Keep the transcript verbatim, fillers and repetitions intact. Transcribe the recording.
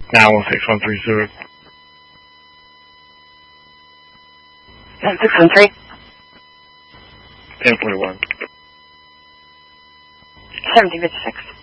nine one six one three zero. nine six one three. ten forty-one. seventeen fifty-six.